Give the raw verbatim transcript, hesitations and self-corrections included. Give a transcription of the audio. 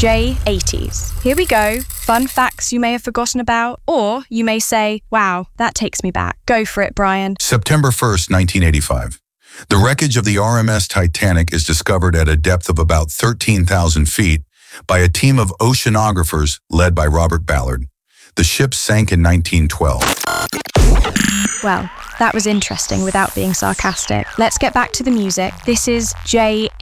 J eighties. Here we go. Fun facts you may have forgotten about, or you may say, wow, that takes me back. Go for it, Brian. September first, nineteen eighty-five. The wreckage of the R M S Titanic is discovered at a depth of about thirteen thousand feet by a team of oceanographers led by Robert Ballard. The ship sank in nineteen twelve. Well, that was interesting without being sarcastic. Let's get back to the music. This is J